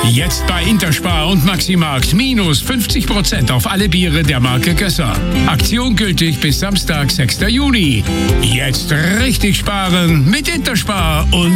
Jetzt bei Interspar und Maximarkt minus 50% auf alle Biere der Marke Gösser. Aktion gültig bis Samstag, 6. Juni. Jetzt richtig sparen mit Interspar und